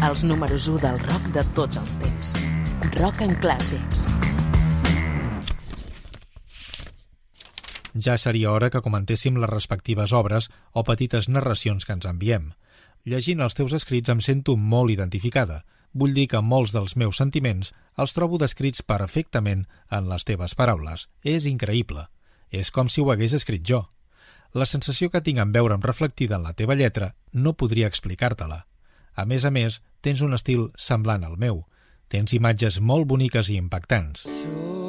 els números 1 del rock de tots els temps. Rock en clàssics. Ja seria hora que comentéssim les respectives obres o petites narracions que ens enviem. Llegint els teus escrits em sento molt identificada. Vull dir que molts dels meus sentiments els trobo descrits perfectament en les teves paraules. És increïble. És com si ho hagués escrit jo. La sensació que tinc en veure'm reflectida en la teva lletra no podria explicar-te-la. A més, tens un estil semblant al meu. Tens imatges molt boniques i impactants.